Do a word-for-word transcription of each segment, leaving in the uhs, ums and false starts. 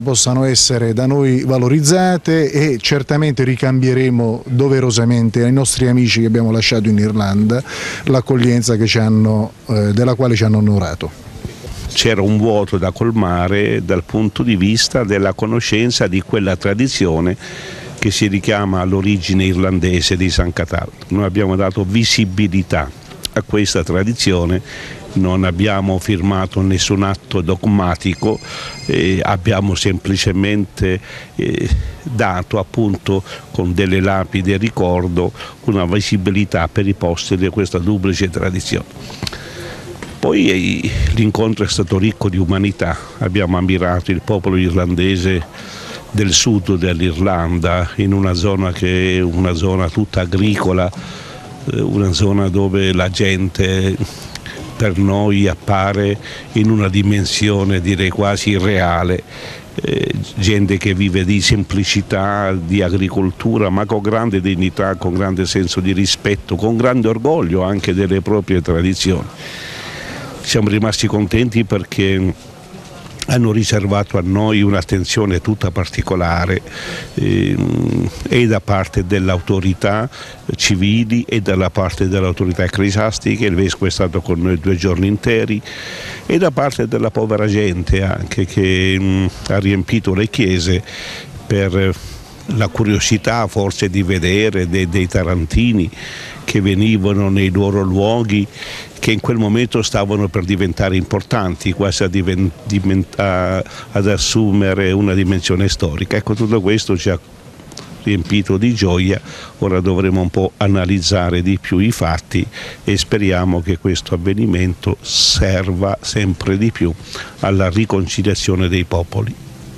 possano essere da noi valorizzate e certamente ricambieremo doverosamente ai nostri amici che abbiamo lasciato in Irlanda l'accoglienza che ci hanno, eh, della quale ci hanno onorato. C'era un vuoto da colmare dal punto di vista della conoscenza di quella tradizione che si richiama all'origine irlandese di San Cataldo. Noi abbiamo dato visibilità a questa tradizione, non abbiamo firmato nessun atto dogmatico, eh, abbiamo semplicemente eh, dato appunto con delle lapidi ricordo una visibilità per i posti di questa duplice tradizione. Poi eh, l'incontro è stato ricco di umanità, abbiamo ammirato il popolo irlandese del sud dell'Irlanda, in una zona che è una zona tutta agricola, eh, una zona dove la gente per noi appare in una dimensione direi quasi irreale, eh, gente che vive di semplicità, di agricoltura, ma con grande dignità, con grande senso di rispetto, con grande orgoglio anche delle proprie tradizioni. Siamo rimasti contenti perché hanno riservato a noi un'attenzione tutta particolare eh, e da parte delle autorità civili e dalla parte delle autorità ecclesiastiche. Il Vescovo è stato con noi due giorni interi, e da parte della povera gente anche che mh, ha riempito le chiese per la curiosità forse di vedere dei, dei tarantini che venivano nei loro luoghi che in quel momento stavano per diventare importanti, quasi a diventa, ad assumere una dimensione storica. Ecco, tutto questo ci ha riempito di gioia. Ora dovremo un po' analizzare di più i fatti e speriamo che questo avvenimento serva sempre di più alla riconciliazione dei popoli.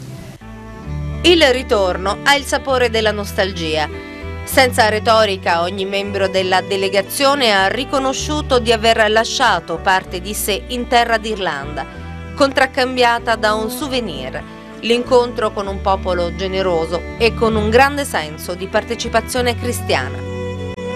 Il ritorno ha il sapore della nostalgia. Senza retorica, ogni membro della delegazione ha riconosciuto di aver lasciato parte di sé in terra d'Irlanda, contraccambiata da un souvenir, l'incontro con un popolo generoso e con un grande senso di partecipazione cristiana.